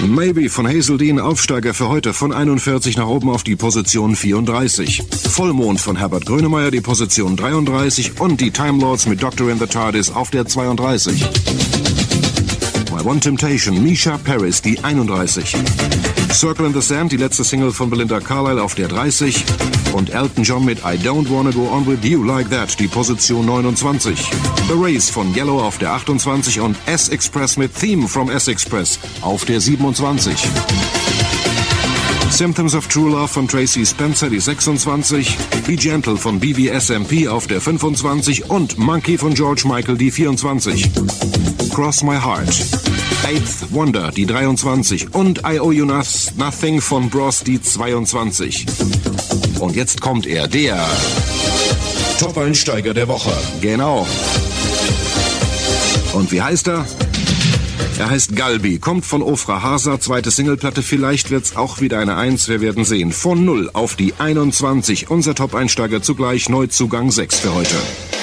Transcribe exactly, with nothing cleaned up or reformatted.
Maybe von Hazel Dean, Aufsteiger für heute von einundvierzig nach oben auf die Position vierunddreißig. Vollmond von Herbert Grönemeyer, die Position dreiunddreißig. Und die Time Lords mit Doctor in the TARDIS auf der zweiunddreißig. My One Temptation, Misha Paris, die einunddreißig. Circle in the Sand, die letzte Single von Belinda Carlisle auf der dreißig. Und Elton John mit I Don't Wanna Go On With You Like That, die Position neunundzwanzig. The Race von Yellow auf der achtundzwanzig und S-Express mit Theme from S-Express auf der siebenundzwanzig. Symptoms of True Love von Tracy Spencer, die sechsundzwanzig. Be Gentle von B B S M P auf der fünfundzwanzig und Monkey von George Michael, die vierundzwanzig. Cross My Heart. Eighth Wonder, die dreiundzwanzig. Und I Owe You Nothing von Bros, die zweiundzwanzig. Und jetzt kommt er, der Top-Einsteiger der Woche. Genau. Und wie heißt er? Er heißt Galbi, kommt von Ofra Hasa, zweite Singleplatte, vielleicht wird's auch wieder eine Eins, wir werden sehen. Von null auf die einundzwanzig, unser Top-Einsteiger zugleich, Neuzugang sechs für heute.